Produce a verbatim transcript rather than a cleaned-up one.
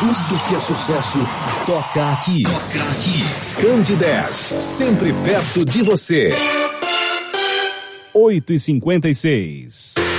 Tudo que é sucesso toca aqui. Toca aqui. Candidez, sempre perto de você. oito e cinquenta e seis.